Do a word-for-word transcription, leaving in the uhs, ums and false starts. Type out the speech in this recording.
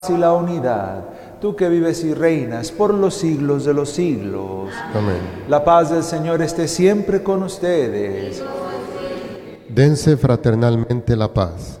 y la unidad, tú que vives y reinas por los siglos de los siglos. Amén. La paz del Señor esté siempre con ustedes. Dense fraternalmente la paz.